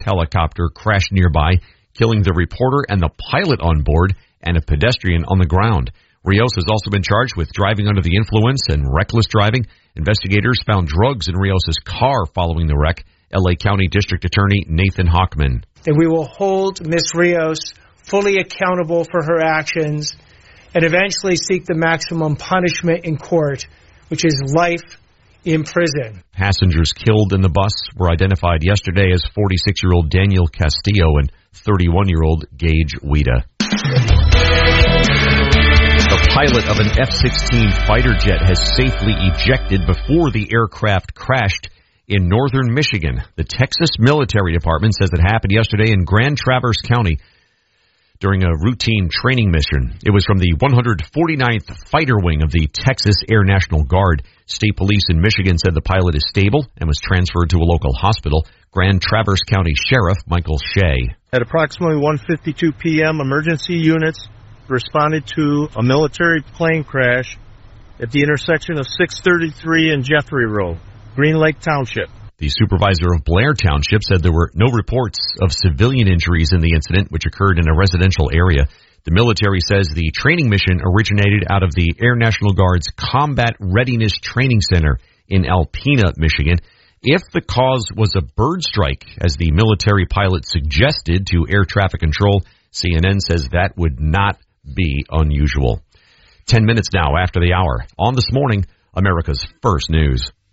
helicopter crashed nearby, killing the reporter and the pilot on board and a pedestrian on the ground. Rios has also been charged with driving under the influence and reckless driving. Investigators found drugs in Rios' car following the wreck. L.A. County District Attorney Nathan Hochman. That we will hold Ms. Rios fully accountable for her actions and eventually seek the maximum punishment in court, which is life in prison. Passengers killed in the bus were identified yesterday as 46-year-old Daniel Castillo and 31-year-old Gage Wida. The pilot of an F-16 fighter jet has safely ejected before the aircraft crashed in northern Michigan. The Texas Military Department says it happened yesterday in Grand Traverse County during a routine training mission. It was from the 149th Fighter Wing of the Texas Air National Guard. State police in Michigan said the pilot is stable and was transferred to a local hospital. Grand Traverse County Sheriff Michael Shea. At approximately 1:52 p.m., emergency units responded to a military plane crash at the intersection of 633 and Jeffrey Road, Green Lake Township. The supervisor of Blair Township said there were no reports of civilian injuries in the incident, which occurred in a residential area. The military says the training mission originated out of the Air National Guard's Combat Readiness Training Center in Alpena, Michigan. If the cause was a bird strike, as the military pilot suggested to air traffic control, CNN says that would not be unusual. 10 minutes now after the hour. On This Morning, America's First News.